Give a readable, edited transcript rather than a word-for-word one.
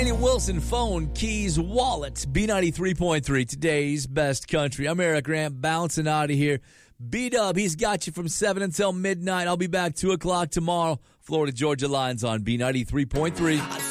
Lainey Wilson, phone, keys, wallet, B93.3, today's best country. I'm Eric Grant, bouncing out of here. B-Dub, he's got you from 7 until midnight. I'll be back 2 o'clock tomorrow. Florida Georgia Lines on B93.3.